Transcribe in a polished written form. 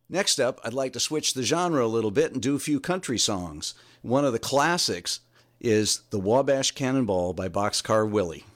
Next up, I'd like to switch the genre a little bit and do a few country songs. One of the classics is The Wabash Cannonball by Boxcar Willie.